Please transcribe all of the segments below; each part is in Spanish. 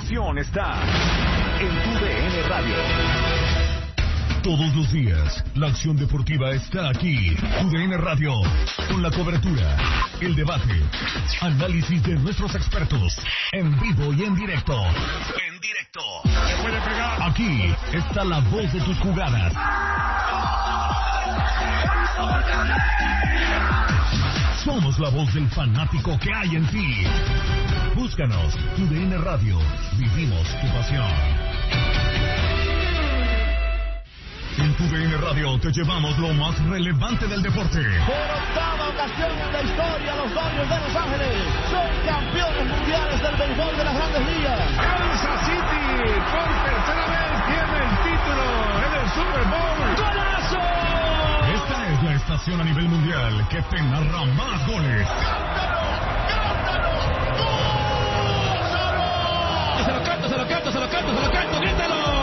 pasión está en TUDN Radio. Todos los días, la acción deportiva está aquí. TUDN Radio, con la cobertura, el debate, análisis de nuestros expertos, en vivo y en directo. En directo. Aquí está la voz de tus jugadas. Somos la voz del fanático que hay en ti. Búscanos, TUDN Radio. Vivimos tu pasión. En TUDN Radio te llevamos lo más relevante del deporte. Por octava ocasión en la historia, los Dodgers de Los Ángeles son campeones mundiales del béisbol de las Grandes Ligas. Kansas City, por tercera vez, tiene el título en el Super Bowl. ¡Golazo! Esta es la estación a nivel mundial que te narra más goles. ¡Cántalo! Se lo canto, grítalo.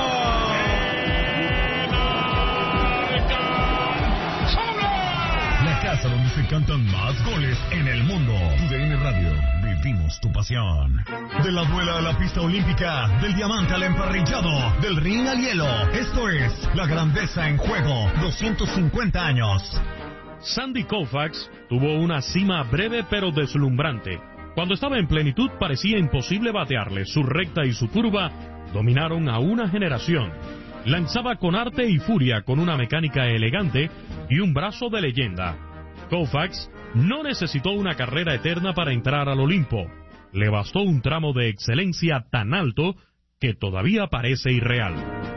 La casa donde se cantan más goles en el mundo. TUDN Radio, vivimos tu pasión. De la duela a la pista olímpica, del diamante al emparrillado, del ring al hielo. Esto es la grandeza en juego, 250 años. Sandy Koufax tuvo una cima breve pero deslumbrante. Cuando estaba en plenitud parecía imposible batearle. Su recta y su curva dominaron a una generación. Lanzaba con arte y furia, con una mecánica elegante y un brazo de leyenda. Koufax no necesitó una carrera eterna para entrar al Olimpo. Le bastó un tramo de excelencia tan alto que todavía parece irreal.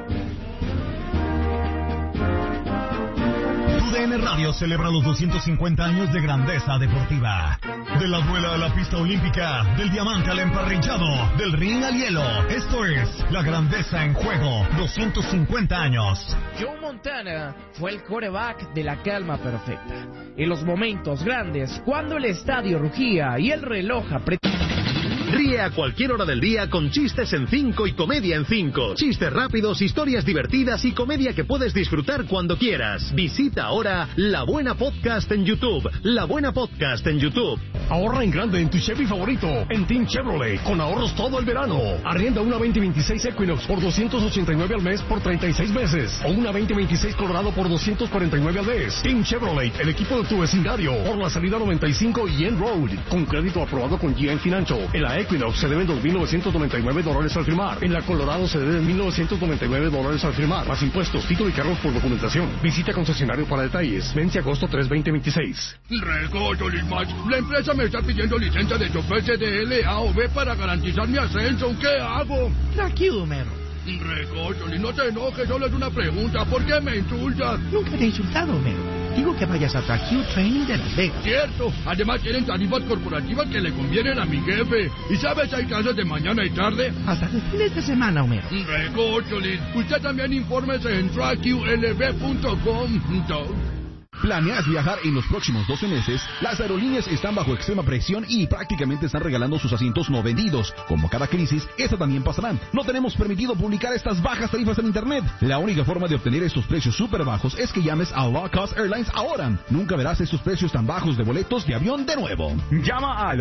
TUDN Radio celebra los 250 años de grandeza deportiva. De la duela a la pista olímpica, del diamante al emparrillado, del ring al hielo. Esto es la grandeza en juego, 250 años. Joe Montana fue el quarterback de la calma perfecta. En los momentos grandes, cuando el estadio rugía y el reloj apretaba. Ríe a cualquier hora del día con Chistes en 5 y Comedia en 5. Chistes rápidos, historias divertidas y comedia que puedes disfrutar cuando quieras. Visita ahora La Buena Podcast en YouTube. La Buena Podcast en YouTube. Ahorra en grande en tu Chevy favorito, en Team Chevrolet, con ahorros todo el verano. Arrienda una 2026 Equinox por $289 al mes por 36 meses. O una 2026 Colorado por $249 al mes. Team Chevrolet, el equipo de tu vecindario. Por la salida 95 y en Road. Con crédito aprobado con GM Financial. En la Equinox se deben $2,999 al firmar. En la Colorado se deben $1,999 al firmar. Más impuestos, título y cargos por documentación. Visita concesionario para detalles. Vence agosto 3, 2026. Recocho, Lismach. La empresa me está pidiendo licencia de chofer CDL A o B para garantizar mi ascenso. ¿Qué hago? Tranquilo, Homero. Recocho, no te enojes, solo es una pregunta. ¿Por qué me insultas? Nunca te he insultado, Homero. Digo que vayas a Tracue Training de Las Vegas. Cierto. Además tienen tarifas corporativas que le convienen a mi jefe. ¿Y sabes, hay clases de mañana y tarde? Hasta los fines de semana, Homero. Recocholis. Usted también infórmese en TrackULB.com. ¿Planeas viajar en los próximos 12 meses? Las aerolíneas están bajo extrema presión y prácticamente están regalando sus asientos no vendidos. Como cada crisis, esta también pasará. No tenemos permitido publicar estas bajas tarifas en Internet. La única forma de obtener estos precios súper bajos es que llames a Low Cost Airlines ahora. Nunca verás estos precios tan bajos de boletos de avión de nuevo. Llama al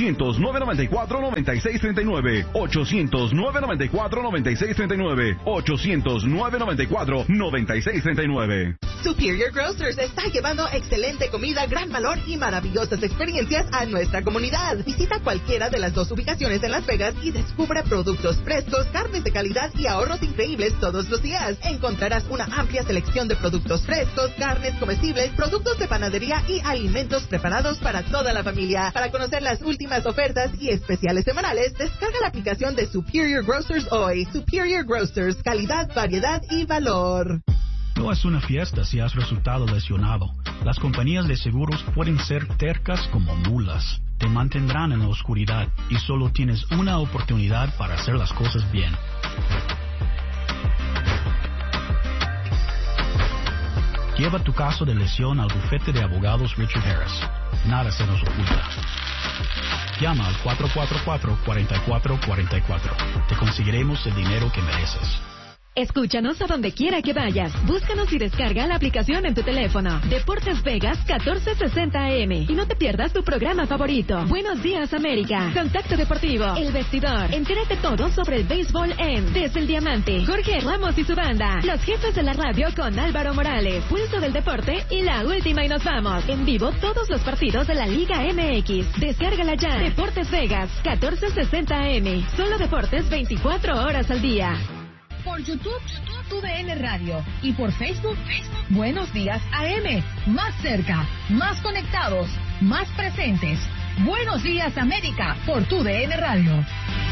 800-994-9639. 800-994-9639. 800-994-9639. Superior Grocers está llevando excelente comida, gran valor y maravillosas experiencias a nuestra comunidad. Visita cualquiera de las dos ubicaciones en Las Vegas y descubre productos frescos, carnes de calidad y ahorros increíbles todos los días. Encontrarás una amplia selección de productos frescos, carnes comestibles, productos de panadería y alimentos preparados para toda la familia. Para conocer las últimas ofertas y especiales semanales, descarga la aplicación de Superior Grocers hoy. Superior Grocers, calidad, variedad y valor. No es una fiesta si has resultado lesionado. Las compañías de seguros pueden ser tercas como mulas. Te mantendrán en la oscuridad y solo tienes una oportunidad para hacer las cosas bien. Lleva tu caso de lesión al bufete de abogados Richard Harris. Nada se nos oculta. Llama al 444-4444. Te conseguiremos el dinero que mereces. Escúchanos a donde quiera que vayas. Búscanos y descarga la aplicación en tu teléfono. Deportes Vegas 1460 AM. Y no te pierdas tu programa favorito. Buenos días, América. Contacto Deportivo. El Vestidor. Entérate todo sobre el béisbol en Desde el Diamante. Jorge Ramos y su banda. Los jefes de la radio con Álvaro Morales. Pulso del deporte y la última y nos vamos. En vivo todos los partidos de la Liga MX. Descárgala ya. Deportes Vegas 1460 AM. Solo deportes 24 horas al día. Por YouTube, TUDN Radio. Y por Facebook, Buenos Días AM. Más cerca, más conectados, más presentes. Buenos Días América por TUDN Radio.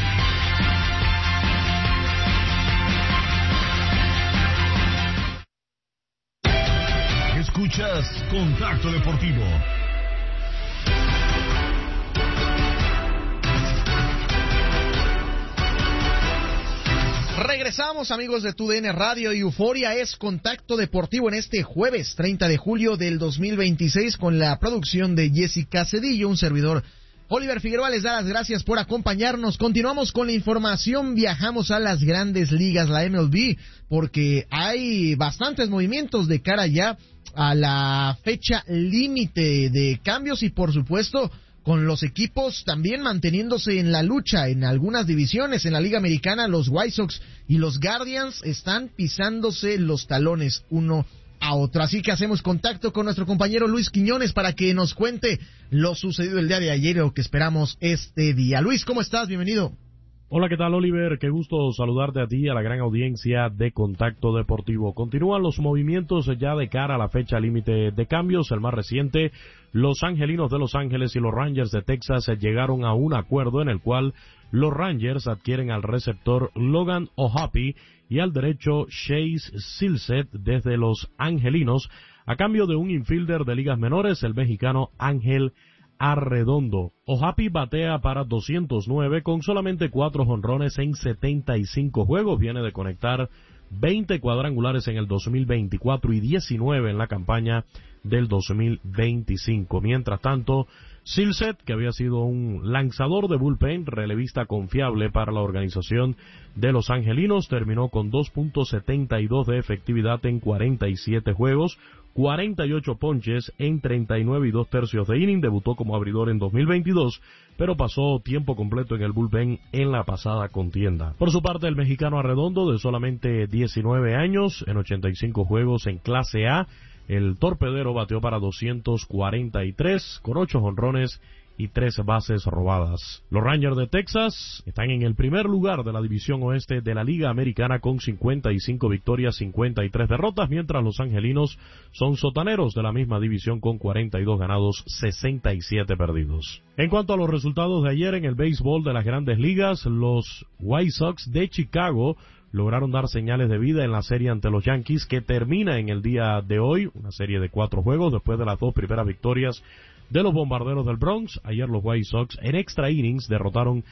Escuchas Contacto Deportivo. Regresamos, amigos de TUDN Radio y Euforia es Contacto Deportivo en este jueves 30 de julio del 2026 con la producción de Jessica Cedillo, un servidor Oliver Figueroa les da las gracias por acompañarnos. Continuamos con la información, viajamos a las grandes ligas, la MLB, porque hay bastantes movimientos de cara ya a la fecha límite de cambios y por supuesto con los equipos también manteniéndose en la lucha en algunas divisiones. En la Liga Americana, los White Sox y los Guardians están pisándose los talones uno a otro. Así que hacemos contacto con nuestro compañero Luis Quiñones para que nos cuente lo sucedido el día de ayer y lo que esperamos este día. Luis, ¿cómo estás? Bienvenido. Hola, ¿qué tal, Oliver? Qué gusto saludarte a ti y a la gran audiencia de Contacto Deportivo. Continúan los movimientos ya de cara a la fecha límite de cambios. El más reciente, los Angelinos de Los Ángeles y los Rangers de Texas llegaron a un acuerdo en el cual los Rangers adquieren al receptor Logan O'Hoppe y al derecho Chase Silseth desde los Angelinos a cambio de un infielder de ligas menores, el mexicano Ángel Arredondo. O'Hoppe batea para 209 con solamente 4 jonrones en 75 juegos. Viene de conectar 20 cuadrangulares en el 2024 y 19 en la campaña del 2025. Mientras tanto, Silseth, que había sido un lanzador de bullpen, relevista confiable para la organización de los Angelinos, terminó con 2.72 de efectividad en 47 juegos, 48 ponches en 39 y 2/3 de inning. Debutó como abridor en 2022, pero pasó tiempo completo en el bullpen en la pasada contienda. Por su parte, el mexicano Arredondo, de solamente 19 años, en 85 juegos en Clase A, el torpedero bateó para 243 con 8 jonrones y 3 bases robadas. Los Rangers de Texas están en el primer lugar de la división oeste de la Liga Americana con 55 victorias, 53 derrotas, mientras los Angelinos son sotaneros de la misma división con 42 ganados, 67 perdidos. En cuanto a los resultados de ayer en el béisbol de las grandes ligas, los White Sox de Chicago lograron dar señales de vida en la serie ante los Yankees, que termina en el día de hoy, una serie de 4 juegos después de las 2 primeras victorias de los Bombarderos del Bronx. Ayer los White Sox en extra innings derrotaron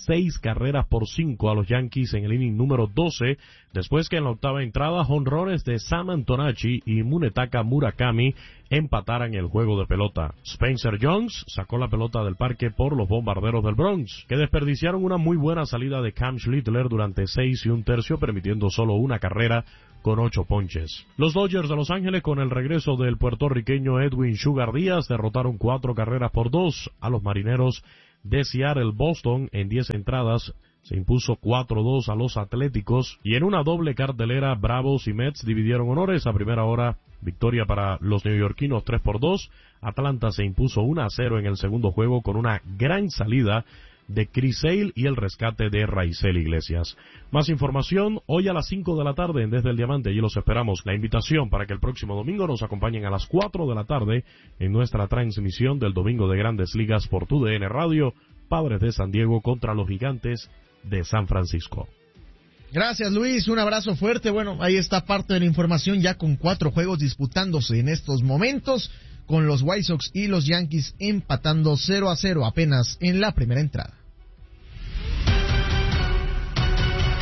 6-5 a los Yankees en el inning número 12, después que en la octava entrada jonrones de Sam Antonacci y Munetaka Murakami empataran el juego de pelota. Spencer Jones sacó la pelota del parque por los Bombarderos del Bronx, que desperdiciaron una muy buena salida de Cam Schlittler durante 6 1/3, permitiendo solo una carrera con 8 ponches. Los Dodgers de Los Ángeles, con el regreso del puertorriqueño Edwin Sugar Díaz, derrotaron 4-2 a los Marineros de Seattle. Boston en 10 entradas se impuso 4-2 a los Atléticos, y en una doble cartelera Bravos y Mets dividieron honores. A primera hora, victoria para los neoyorquinos 3-2. Atlanta se impuso 1-0 en el segundo juego con una gran salida de Chris Sale y el rescate de Raisel Iglesias. Más información hoy a las 5 de la tarde en Desde el Diamante. Allí los esperamos. La invitación para que el próximo domingo nos acompañen a las 4 de la tarde en nuestra transmisión del Domingo de Grandes Ligas por TUDN Radio. Padres de San Diego contra los Gigantes de San Francisco. Gracias, Luis, un abrazo fuerte. Bueno, ahí está parte de la información, ya con 4 juegos disputándose en estos momentos, con los White Sox y los Yankees empatando 0-0 apenas en la primera entrada.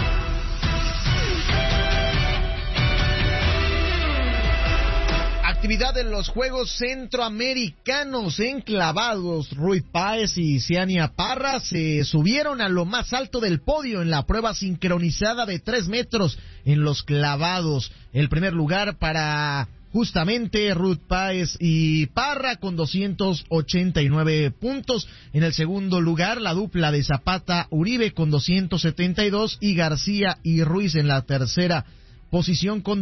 Actividad actividad en los Juegos Centroamericanos en clavados. Rui Páez y Ciania Parra se subieron a lo más alto del podio en la prueba sincronizada de 3 metros en los clavados. El primer lugar para justamente Rui Páez y Parra con 289 puntos. En el segundo lugar, la dupla de Zapata-Uribe con 272 y García y Ruiz en la tercera posición con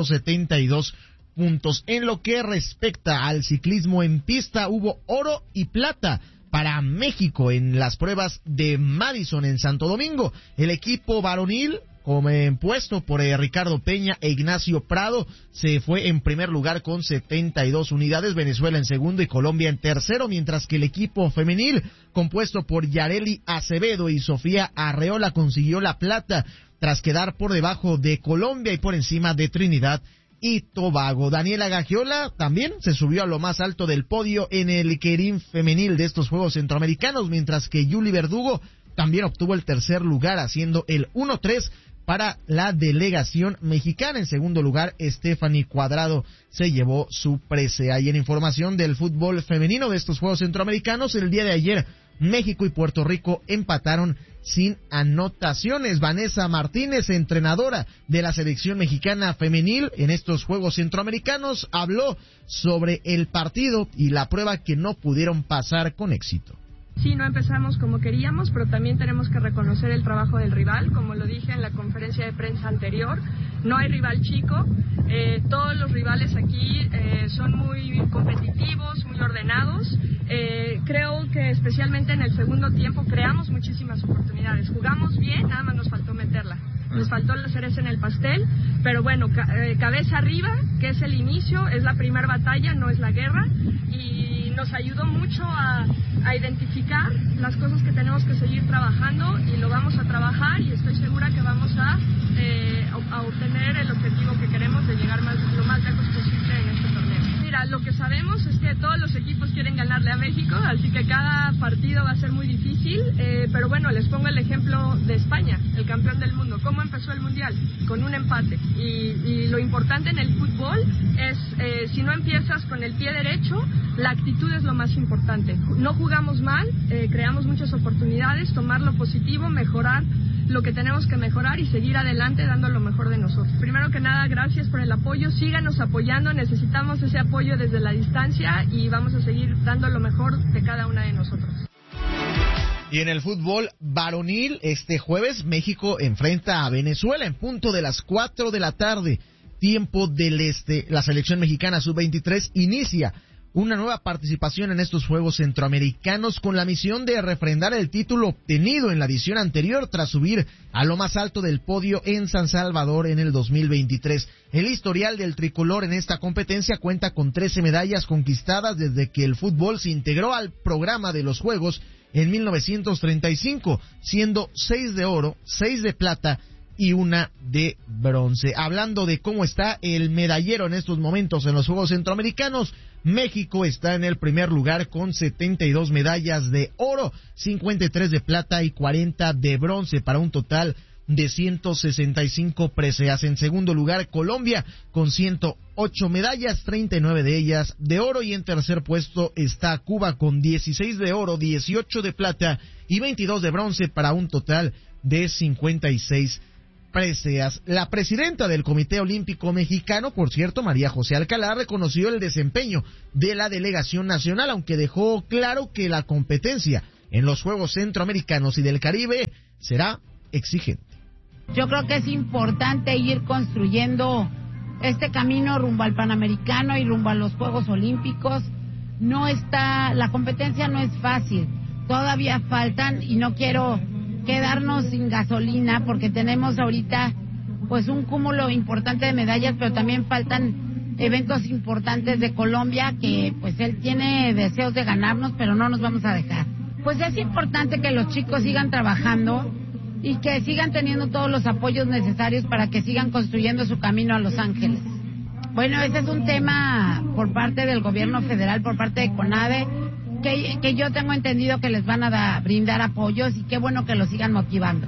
272 puntos. En lo que respecta al ciclismo en pista, hubo oro y plata para México en las pruebas de Madison en Santo Domingo. El equipo varonil, compuesto por Ricardo Peña e Ignacio Prado, se fue en primer lugar con 72 unidades, Venezuela en segundo y Colombia en tercero, mientras que el equipo femenil, compuesto por Yareli Acevedo y Sofía Arreola, consiguió la plata tras quedar por debajo de Colombia y por encima de Trinidad y Tobago. Daniela Gagiola también se subió a lo más alto del podio en el Keirin femenil de estos Juegos Centroamericanos, mientras que Yuli Verdugo también obtuvo el tercer lugar, haciendo el 1-3 para la delegación mexicana. En segundo lugar, Stephanie Cuadrado se llevó su presea. Y en información del fútbol femenino de estos Juegos Centroamericanos, el día de ayer México y Puerto Rico empataron sin anotaciones. Vanessa Martínez, entrenadora de la selección mexicana femenil en estos Juegos Centroamericanos, habló sobre el partido y la prueba que no pudieron pasar con éxito. Sí, no empezamos como queríamos, pero también tenemos que reconocer el trabajo del rival, como lo dije en la conferencia de prensa anterior. No hay rival chico, todos los rivales aquí son muy competitivos, muy ordenados. Creo que especialmente en el segundo tiempo creamos muchísimas oportunidades. Jugamos bien, nada más nos faltó meterla. Nos faltó la cereza en el pastel, pero bueno, cabeza arriba, que es el inicio, es la primera batalla, no es la guerra, y nos ayudó mucho a identificar las cosas que tenemos que seguir trabajando, y lo vamos a trabajar, y estoy segura que vamos a obtener el objetivo que queremos de llegar lo más lejos posible en este torneo. Mira, lo que sabemos es que todos los equipos quieren ganarle a México, así que cada partido va a ser muy difícil, pero bueno, les pongo el ejemplo de España, el campeón del mundo. ¿Cómo empezó el Mundial? Con un empate. Y lo importante en el fútbol es, si no empiezas con el pie derecho, la actitud es lo más importante. No jugamos mal, creamos muchas oportunidades, tomar lo positivo, mejorar lo que tenemos que mejorar y seguir adelante dando lo mejor de nosotros. Primero que nada, gracias por el apoyo, síganos apoyando, necesitamos ese apoyo desde la distancia y vamos a seguir dando lo mejor de cada una de nosotros. Y en el fútbol varonil, este jueves México enfrenta a Venezuela en punto de las 4 de la tarde, tiempo del este. La selección mexicana sub-23 inicia una nueva participación en estos Juegos Centroamericanos con la misión de refrendar el título obtenido en la edición anterior tras subir a lo más alto del podio en San Salvador en el 2023. El historial del tricolor en esta competencia cuenta con 13 medallas conquistadas desde que el fútbol se integró al programa de los Juegos en 1935, siendo 6 de oro, 6 de plata y 1 de bronce. Hablando de cómo está el medallero en estos momentos en los Juegos Centroamericanos, México está en el primer lugar con 72 medallas de oro, 53 de plata y 40 de bronce, para un total de 165 preseas. En segundo lugar, Colombia con 108 medallas, 39 de ellas de oro, y en tercer puesto está Cuba con 16 de oro, 18 de plata y 22 de bronce, para un total de 56 preseas. La presidenta del Comité Olímpico Mexicano, por cierto, María José Alcalá, reconoció el desempeño de la delegación nacional, aunque dejó claro que la competencia en los Juegos Centroamericanos y del Caribe será exigente. Yo creo que es importante ir construyendo este camino rumbo al Panamericano y rumbo a los Juegos Olímpicos. La competencia no es fácil, todavía faltan, y no quiero quedarnos sin gasolina porque tenemos ahorita pues un cúmulo importante de medallas, pero también faltan eventos importantes de Colombia que pues él tiene deseos de ganarnos, pero no nos vamos a dejar. Pues es importante que los chicos sigan trabajando y que sigan teniendo todos los apoyos necesarios para que sigan construyendo su camino a Los Ángeles. Bueno, ese es un tema por parte del gobierno federal, por parte de CONADE, que yo tengo entendido que les van a brindar apoyos, y qué bueno que los sigan motivando.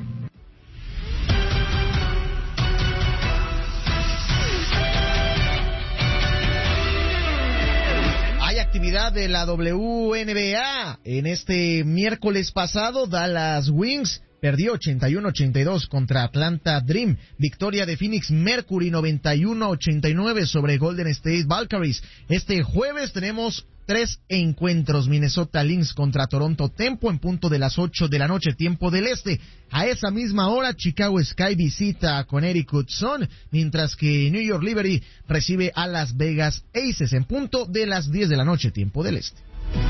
actividad de la WNBA. En este miércoles pasado, Dallas Wings perdió 81-82 contra Atlanta Dream. Victoria de Phoenix Mercury 91-89 sobre Golden State Valkyries. Este jueves tenemos 3 encuentros. Minnesota Lynx contra Toronto Tempo en punto de las 8 de la noche, tiempo del este. A esa misma hora, Chicago Sky visita a Connecticut Sun, mientras que New York Liberty recibe a Las Vegas Aces en punto de las 10 de la noche, tiempo del este.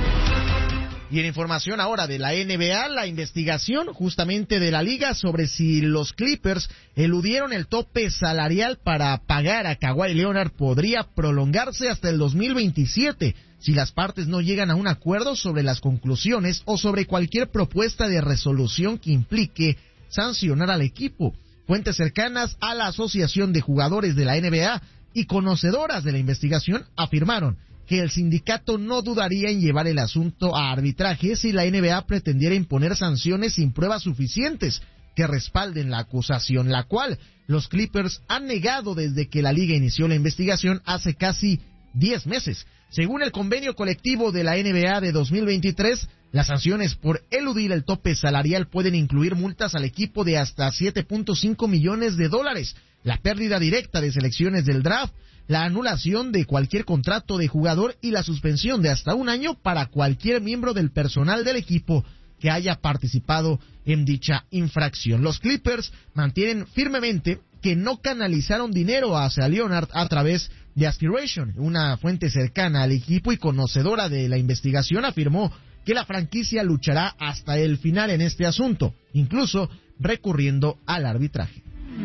Y en información ahora de la NBA, la investigación justamente de la liga sobre si los Clippers eludieron el tope salarial para pagar a Kawhi Leonard podría prolongarse hasta el 2027 si las partes no llegan a un acuerdo sobre las conclusiones o sobre cualquier propuesta de resolución que implique sancionar al equipo. Fuentes cercanas a la Asociación de Jugadores de la NBA y conocedoras de la investigación afirmaron que el sindicato no dudaría en llevar el asunto a arbitraje si la NBA pretendiera imponer sanciones sin pruebas suficientes que respalden la acusación, la cual los Clippers han negado desde que la liga inició la investigación hace casi 10 meses. Según el convenio colectivo de la NBA de 2023, las sanciones por eludir el tope salarial pueden incluir multas al equipo de hasta $7.5 millones, la pérdida directa de selecciones del draft, la anulación de cualquier contrato de jugador y la suspensión de hasta 1 año para cualquier miembro del personal del equipo que haya participado en dicha infracción. Los Clippers mantienen firmemente que no canalizaron dinero hacia Leonard a través de Aspiration. Una fuente cercana al equipo y conocedora de la investigación afirmó que la franquicia luchará hasta el final en este asunto, incluso recurriendo al arbitraje.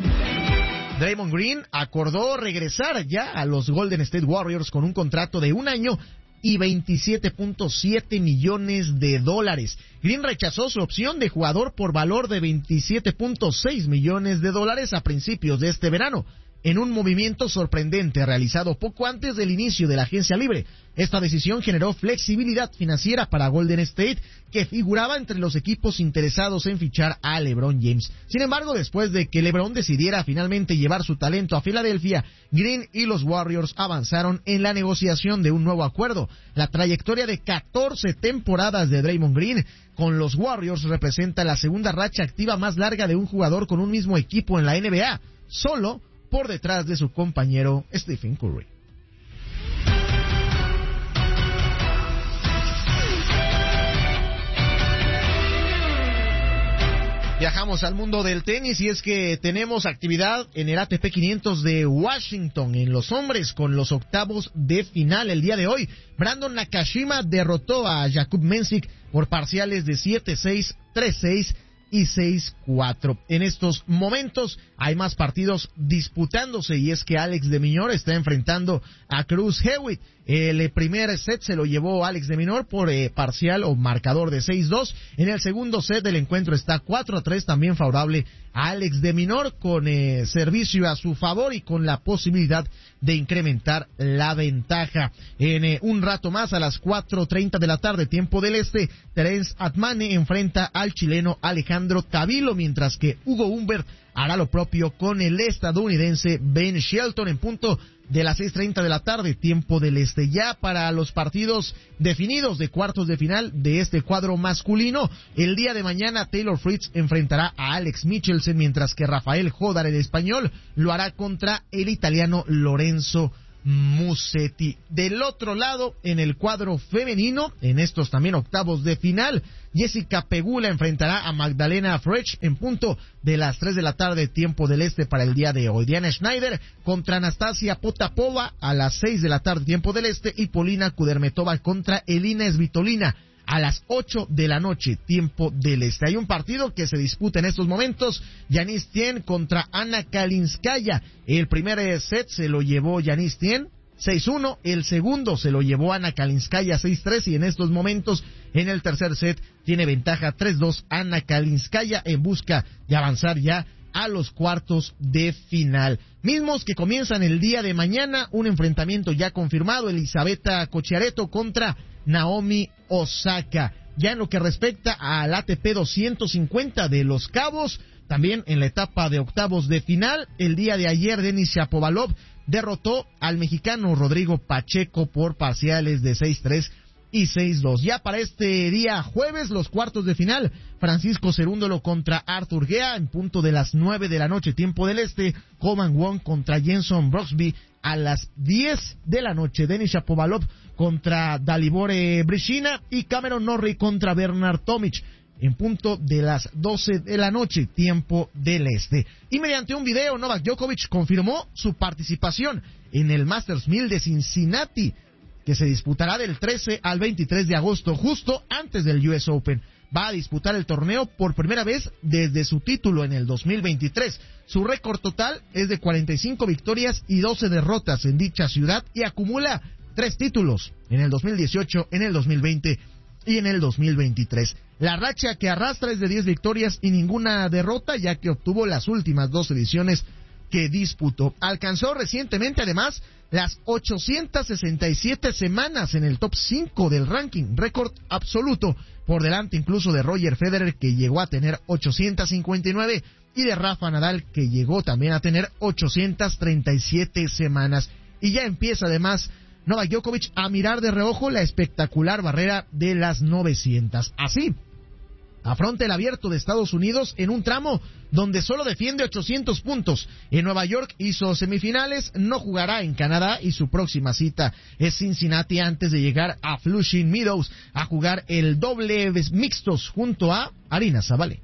Draymond Green acordó regresar ya a los Golden State Warriors con un contrato de 1 año y $27.7 millones. Green rechazó su opción de jugador por valor de $27.6 millones a principios de este verano, en un movimiento sorprendente realizado poco antes del inicio de la agencia libre. Esta decisión generó flexibilidad financiera para Golden State, que figuraba entre los equipos interesados en fichar a LeBron James. Sin embargo, después de que LeBron decidiera finalmente llevar su talento a Filadelfia, Green y los Warriors avanzaron en la negociación de un nuevo acuerdo. La trayectoria de 14 temporadas de Draymond Green con los Warriors representa la segunda racha activa más larga de un jugador con un mismo equipo en la NBA, solo por detrás de su compañero Stephen Curry. Viajamos al mundo del tenis y es que tenemos actividad en el ATP 500 de Washington en los hombres con los octavos de final el día de hoy. Brandon Nakashima derrotó a Jakub Mensik por parciales de 7-6, 3-6 y 6-4. En estos momentos hay más partidos disputándose y es que Alex de Minaur está enfrentando a Cruz Hewitt. El primer set se lo llevó Alex de Minaur por parcial o marcador de 6-2. En el segundo set del encuentro está 4-3, también favorable a Alex de Minaur con servicio a su favor y con la posibilidad de incrementar la ventaja. En un rato más, a las 4:30 de la tarde, tiempo del este, Terence Atmane enfrenta al chileno Alejandro Tavilo, mientras que Hugo Humbert hará lo propio con el estadounidense Ben Shelton en punto de las 6:30 de la tarde, tiempo del este. Ya para los partidos definidos de cuartos de final de este cuadro masculino, el día de mañana Taylor Fritz enfrentará a Alex Michelsen, mientras que Rafael Jodar, el español, lo hará contra el italiano Lorenzo Musetti. Del otro lado, en el cuadro femenino, en estos también octavos de final, Jessica Pegula enfrentará a Magdalena Frech en punto de las 3 de la tarde, tiempo del este para el día de hoy. Diana Schneider contra Anastasia Potapova a las 6 de la tarde, tiempo del este, y Polina Kudermetova contra Elina Svitolina a las 8 de la noche, tiempo del este. Hay un partido que se disputa en estos momentos, Yanis Tien contra Ana Kalinskaya. El primer set se lo llevó Yanis Tien 6-1, el segundo se lo llevó Ana Kalinskaya 6-3 y en estos momentos en el tercer set tiene ventaja 3-2 Ana Kalinskaya en busca de avanzar ya a los cuartos de final. Mismos que comienzan el día de mañana, un enfrentamiento ya confirmado, Elisabetta Cocciaretto contra Naomi Osaka. ya en lo que respecta al ATP 250 de Los Cabos, también en la etapa de octavos de final, el día de ayer Denis Shapovalov derrotó al mexicano Rodrigo Pacheco por parciales de 6-3 y 6-2. Ya para este día jueves, los cuartos de final, Francisco Cerúndolo contra Arthur Gea en punto de las 9 de la noche, tiempo del este. Coman Wong contra Jenson Brooksby a las 10 de la noche. Denis Shapovalov contra Dalibor Brishina y Cameron Norrie contra Bernard Tomic en punto de las 12 de la noche, tiempo del este. Y mediante un video, Novak Djokovic confirmó su participación en el Masters 1000 de Cincinnati, que se disputará del 13 al 23 de agosto, justo antes del US Open. Va a disputar el torneo por primera vez desde su título en el 2023. Su récord total es de 45 victorias y 12 derrotas en dicha ciudad y acumula 3 títulos en el 2018, en el 2020 y en el 2023. La racha que arrastra es de 10 victorias y ninguna derrota, ya que obtuvo las últimas 2 ediciones que disputó. Alcanzó recientemente, además, las 867 semanas en el top 5 del ranking, récord absoluto, por delante incluso de Roger Federer, que llegó a tener 859, y de Rafa Nadal, que llegó también a tener 837 semanas. Y ya empieza además Novak Djokovic a mirar de reojo la espectacular barrera de las 900. Así afronta el Abierto de Estados Unidos en un tramo donde solo defiende 800 puntos. En Nueva York hizo semifinales, no jugará en Canadá y su próxima cita es Cincinnati antes de llegar a Flushing Meadows a jugar el doble mixtos junto a Aryna Sabalenka.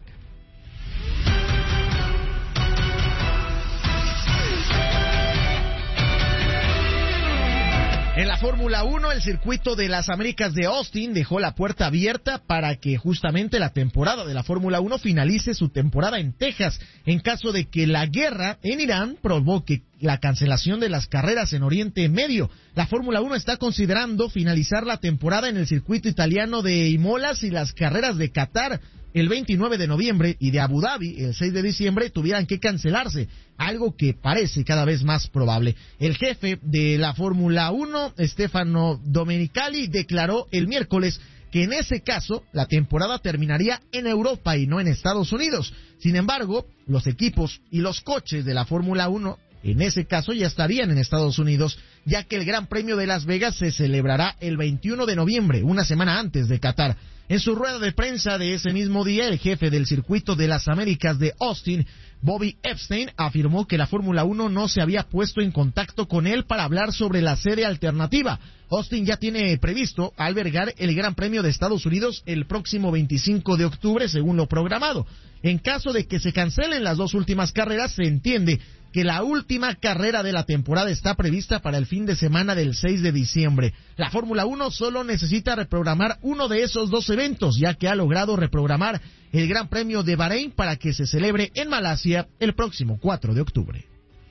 En la Fórmula 1, el circuito de las Américas de Austin dejó la puerta abierta para que justamente la temporada de la Fórmula 1 finalice su temporada en Texas, en caso de que la guerra en Irán provoque la cancelación de las carreras en Oriente Medio. La Fórmula 1 está considerando finalizar la temporada en el circuito italiano de Imola si las carreras de Qatar el 29 de noviembre y de Abu Dhabi el 6 de diciembre tuvieran que cancelarse, algo que parece cada vez más probable. El jefe de la Fórmula 1, Stefano Domenicali, declaró el miércoles que en ese caso la temporada terminaría en Europa y no en Estados Unidos. Sin embargo, los equipos y los coches de la Fórmula 1 en ese caso ya estarían en Estados Unidos, ya que el Gran Premio de Las Vegas se celebrará el 21 de noviembre, una semana antes de Qatar. En su rueda de prensa de ese mismo día, el jefe del circuito de las Américas de Austin, Bobby Epstein, afirmó que la Fórmula 1 no se había puesto en contacto con él para hablar sobre la sede alternativa. Austin ya tiene previsto albergar el Gran Premio de Estados Unidos el próximo 25 de octubre, según lo programado. En caso de que se cancelen las 2 últimas carreras, se entiende que la última carrera de la temporada está prevista para el fin de semana del 6 de diciembre. La Fórmula 1 solo necesita reprogramar uno de esos 2 eventos, ya que ha logrado reprogramar el Gran Premio de Bahrein para que se celebre en Malasia el próximo 4 de octubre.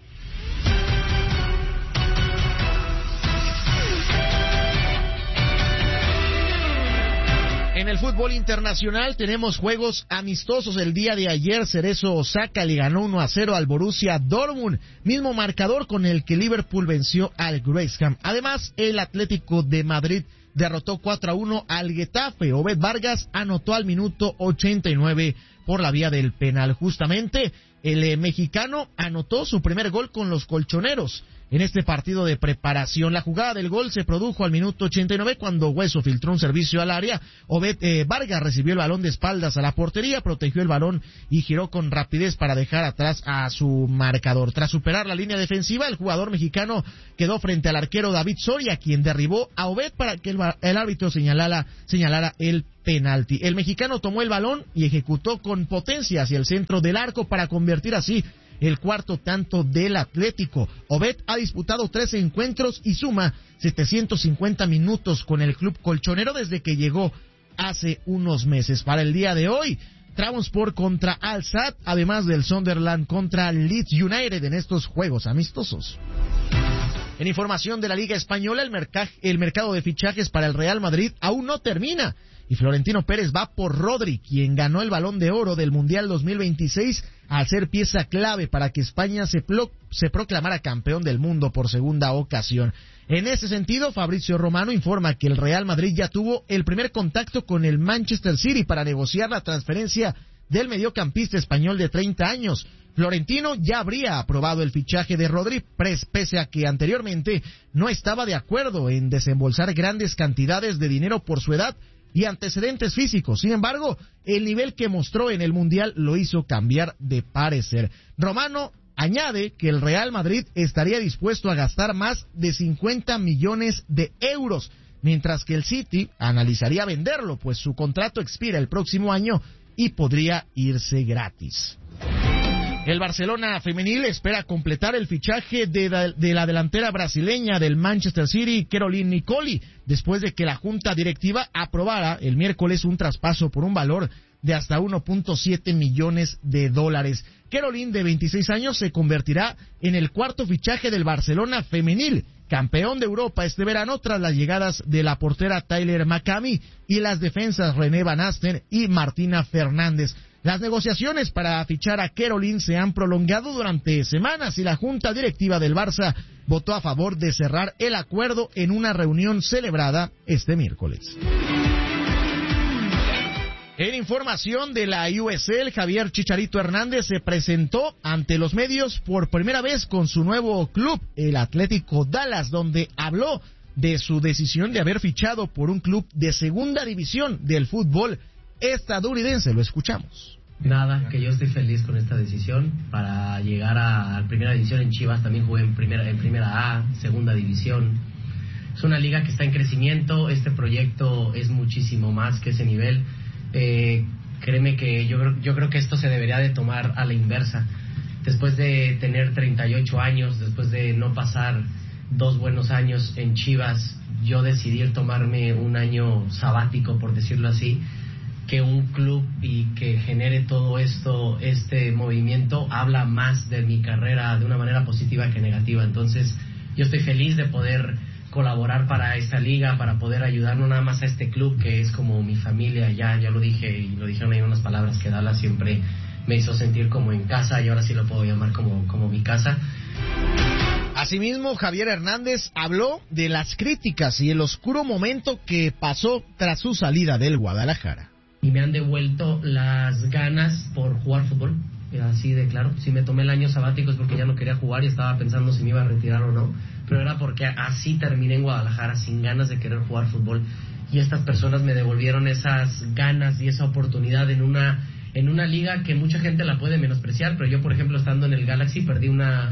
En el fútbol internacional tenemos juegos amistosos. El día de ayer Cerezo Osaka le ganó 1-0 al Borussia Dortmund, mismo marcador con el que Liverpool venció al Wrexham. Además, el Atlético de Madrid derrotó 4-1 al Getafe. Obed Vargas anotó al minuto 89 por la vía del penal. Justamente el mexicano anotó su primer gol con los colchoneros en este partido de preparación. La jugada del gol se produjo al minuto 89 cuando Hueso filtró un servicio al área. Obed Vargas recibió el balón de espaldas a la portería, protegió el balón y giró con rapidez para dejar atrás a su marcador. Tras superar la línea defensiva, el jugador mexicano quedó frente al arquero David Soria, quien derribó a Obed para que el árbitro señalara el penalti. El mexicano tomó el balón y ejecutó con potencia hacia el centro del arco para convertir así el cuarto tanto del Atlético. Obed ha disputado 13 encuentros y suma 750 minutos con el club colchonero desde que llegó hace unos meses. Para el día de hoy, Trabzonspor contra Al Sadd, además del Sunderland contra Leeds United en estos juegos amistosos. En información de la Liga Española, el mercado de fichajes para el Real Madrid aún no termina y Florentino Pérez va por Rodri, quien ganó el Balón de Oro del Mundial 2026 al ser pieza clave para que España se proclamara campeón del mundo por segunda ocasión. En ese sentido, Fabrizio Romano informa que el Real Madrid ya tuvo el primer contacto con el Manchester City para negociar la transferencia del mediocampista español de 30 años. Florentino ya habría aprobado el fichaje de Rodri, pese a que anteriormente no estaba de acuerdo en desembolsar grandes cantidades de dinero por su edad y antecedentes físicos. Sin embargo, el nivel que mostró en el Mundial lo hizo cambiar de parecer. Romano añade que el Real Madrid estaría dispuesto a gastar más de 50 millones de euros, mientras que el City analizaría venderlo, pues su contrato expira el próximo año y podría irse gratis. El Barcelona femenil espera completar el fichaje de la delantera brasileña del Manchester City, Caroline Nicoli, después de que la junta directiva aprobara el miércoles un traspaso por un valor de hasta 1.7 millones de dólares. Caroline, de 26 años, se convertirá en el cuarto fichaje del Barcelona femenil, campeón de Europa este verano tras las llegadas de la portera Tyler McCamey y las defensas René Van Asten y Martina Fernández. Las negociaciones para fichar a Caroline se han prolongado durante semanas y la junta directiva del Barça votó a favor de cerrar el acuerdo en una reunión celebrada este miércoles. En información de la USL, Javier Chicharito Hernández se presentó ante los medios por primera vez con su nuevo club, el Atlético Dallas, donde habló de su decisión de haber fichado por un club de segunda división del fútbol estadounidense. Lo escuchamos. Nada, que yo estoy feliz con esta decisión para llegar a primera división. En Chivas también jugué en primera A, segunda división. Es una liga que está en crecimiento. Este proyecto es muchísimo más que ese nivel. Créeme que yo creo que esto se debería de tomar a la inversa. Después de tener 38 años, después de no pasar 2 buenos años en Chivas, yo decidí tomarme un año sabático, por decirlo así, que un club y que genere todo esto, este movimiento, habla más de mi carrera de una manera positiva que negativa. Entonces, yo estoy feliz de poder colaborar para esta liga, para poder ayudar no nada más a este club que es como mi familia. Ya lo dije y lo dijeron ahí unas palabras que Dallas siempre me hizo sentir como en casa y ahora sí lo puedo llamar como mi casa. Asimismo, Javier Hernández habló de las críticas y el oscuro momento que pasó tras su salida del Guadalajara. Y me han devuelto las ganas por jugar fútbol, así de claro. Si me tomé el año sabático es porque ya no quería jugar y estaba pensando si me iba a retirar o no, pero era porque así terminé en Guadalajara, sin ganas de querer jugar fútbol, y estas personas me devolvieron esas ganas y esa oportunidad en una liga que mucha gente la puede menospreciar, pero yo, por ejemplo, estando en el Galaxy, perdí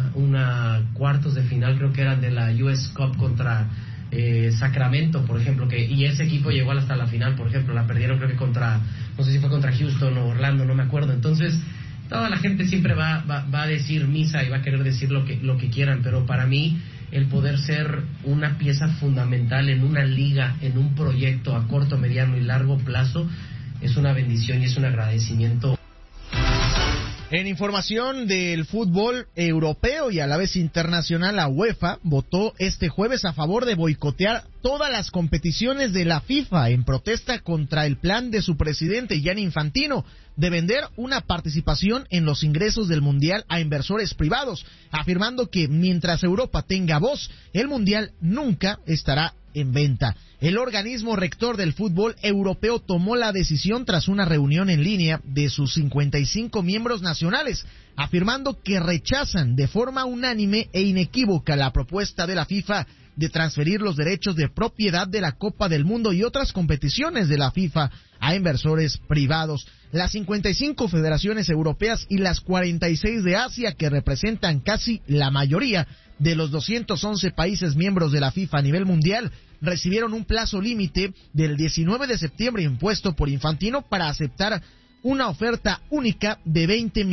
una cuartos de final, creo que eran de la US Cup contra Sacramento, por ejemplo, y ese equipo llegó hasta la final, por ejemplo, la perdieron creo que no sé si fue contra Houston o Orlando, no me acuerdo. Entonces, toda la gente siempre va a decir misa y va a querer decir lo que quieran, pero para mí, el poder ser una pieza fundamental en una liga, en un proyecto a corto, mediano y largo plazo, es una bendición y es un agradecimiento. En información del fútbol europeo y a la vez internacional, la UEFA votó este jueves a favor de boicotear todas las competiciones de la FIFA en protesta contra el plan de su presidente Gianni Infantino de vender una participación en los ingresos del Mundial a inversores privados, afirmando que mientras Europa tenga voz, el Mundial nunca estará en venta. El organismo rector del fútbol europeo tomó la decisión tras una reunión en línea de sus 55 miembros nacionales, afirmando que rechazan de forma unánime e inequívoca la propuesta de la FIFA de transferir los derechos de propiedad de la Copa del Mundo y otras competiciones de la FIFA a inversores privados. Las 55 federaciones europeas y las 46 de Asia, que representan casi la mayoría de los 211 países miembros de la FIFA a nivel mundial, recibieron un plazo límite del 19 de septiembre impuesto por Infantino para aceptar una oferta única de 20